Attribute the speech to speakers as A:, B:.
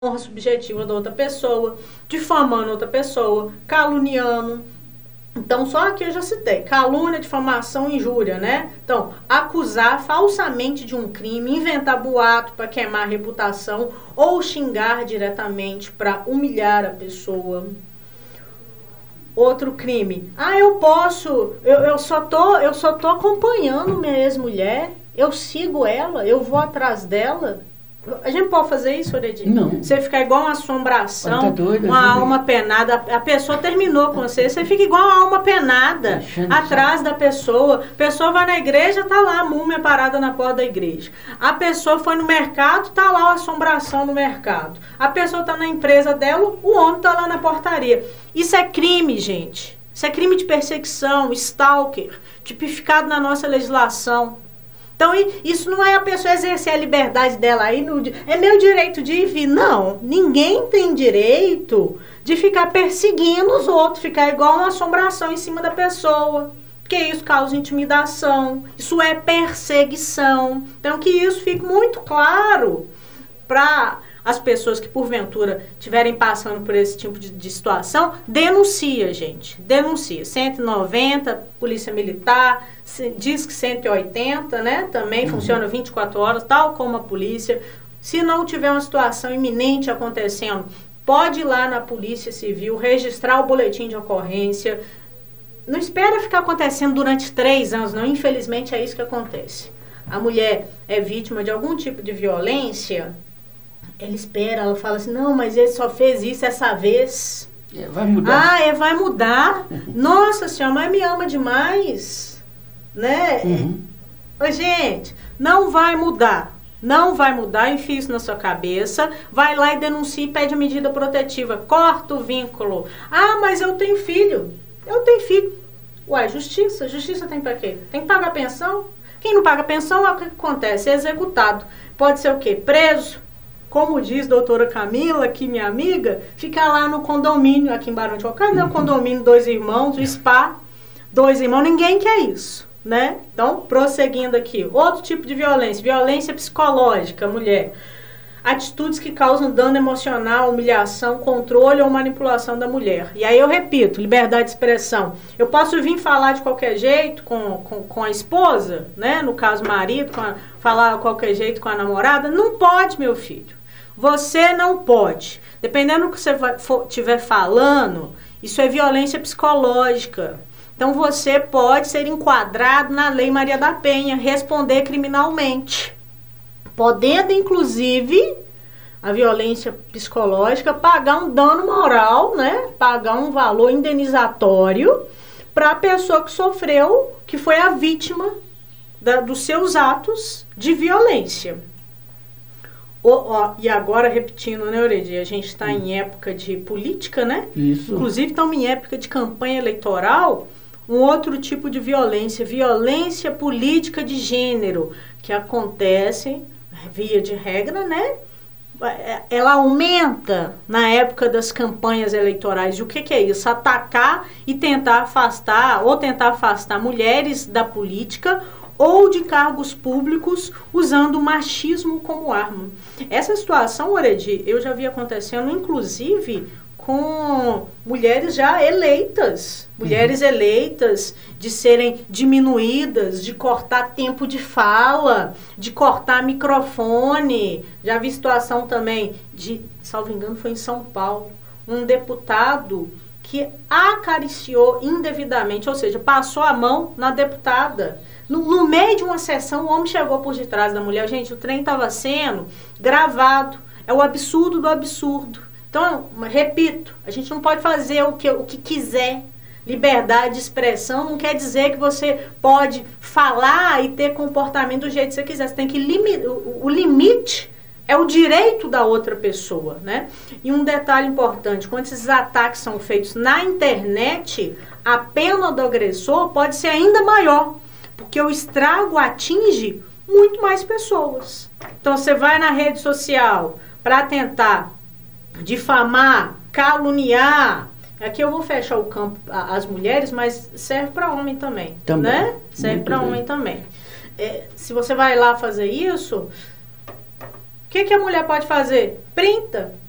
A: honra subjetiva da outra pessoa, difamando outra pessoa, caluniando. Então, só aqui eu já citei, calúnia, difamação, injúria, né? Então, acusar falsamente de um crime, inventar boato para queimar a reputação ou xingar diretamente para humilhar a pessoa. Outro crime. Eu só tô acompanhando minha ex-mulher, eu sigo ela, eu vou atrás dela. A gente pode fazer isso, Oredir?
B: Não.
A: Você ficar igual uma assombração,
B: tá doido,
A: uma alma penada. A pessoa terminou com você fica igual uma alma penada atrás da pessoa. A pessoa vai na igreja, tá lá a múmia parada na porta da igreja. A pessoa foi no mercado, tá lá a assombração no mercado. A pessoa tá na empresa dela, o homem tá lá na portaria. Isso é crime, gente. Isso é crime de perseguição, stalker, tipificado na nossa legislação. Então, isso não é a pessoa exercer a liberdade dela aí, é meu direito de ir e vir. Não, ninguém tem direito de ficar perseguindo os outros, ficar igual uma assombração em cima da pessoa. Porque isso causa intimidação, isso é perseguição. Então, que isso fique muito claro para as pessoas que, porventura, estiverem passando por esse tipo de situação. Denuncia, gente. Denuncia. 190, Polícia Militar, diz que 180, né? Também funciona 24 horas, tal como a polícia. Se não tiver uma situação iminente acontecendo, pode ir lá na Polícia Civil, registrar o boletim de ocorrência. Não espera ficar acontecendo durante 3 anos, não. Infelizmente, é isso que acontece. A mulher é vítima de algum tipo de violência, ela espera, ela fala assim, não, mas ele só fez isso essa vez.
B: Vai mudar.
A: Vai mudar. Nossa senhora, mas me ama demais. Né? Gente, não vai mudar. Não vai mudar, enfia isso na sua cabeça. Vai lá e denuncia e pede a medida protetiva. Corta o vínculo. Mas eu tenho filho. Eu tenho filho. Ué, justiça. Justiça tem pra quê? Tem que pagar pensão. Quem não paga pensão, o que acontece? É executado. Pode ser o quê? Preso. Como diz a doutora Camila, que minha amiga, fica lá no condomínio, aqui em Barão de Ocasio, né? O condomínio 2 irmãos, o spa, 2 irmãos, ninguém quer isso, né? Então, prosseguindo aqui, outro tipo de violência, violência psicológica, mulher. Atitudes que causam dano emocional, humilhação, controle ou manipulação da mulher. E aí eu repito, liberdade de expressão. Eu posso vir falar de qualquer jeito com a esposa, né? No caso, marido, falar de qualquer jeito com a namorada? Não pode, meu filho. Você não pode. Dependendo do que você estiver falando, isso é violência psicológica. Então, você pode ser enquadrado na Lei Maria da Penha, responder criminalmente. Podendo, inclusive, a violência psicológica, pagar um dano moral, né? Pagar um valor indenizatório para a pessoa que sofreu, que foi a vítima dos seus atos de violência. E agora, repetindo, né, Oredir? A gente está em época de política, né?
B: Isso.
A: Inclusive, estamos em época de campanha eleitoral. Um outro tipo de violência, violência política de gênero, que acontece, via de regra, né? Ela aumenta na época das campanhas eleitorais. E o que é isso? Atacar e tentar afastar mulheres da política ou de cargos públicos usando o machismo como arma. Essa situação, Oredir, eu já vi acontecendo, inclusive, com mulheres já eleitas. Mulheres eleitas, de serem diminuídas, de cortar tempo de fala, de cortar microfone. Já vi situação também de, salvo engano, foi em São Paulo, um deputado que acariciou indevidamente, ou seja, passou a mão na deputada. No meio de uma sessão, o homem chegou por detrás da mulher. Gente, o trem estava sendo gravado. É o absurdo do absurdo. Então, repito, a gente não pode fazer o que quiser. Liberdade de expressão não quer dizer que você pode falar e ter comportamento do jeito que você quiser. Você tem que o limite é o direito da outra pessoa, né? E um detalhe importante, quando esses ataques são feitos na internet, a pena do agressor pode ser ainda maior, porque o estrago atinge muito mais pessoas. Então, você vai na rede social para tentar difamar, caluniar. Aqui eu vou fechar o campo às mulheres, mas serve para homem também, né? Serve para homem também. Se você vai lá fazer isso, o que a mulher pode fazer? Printa,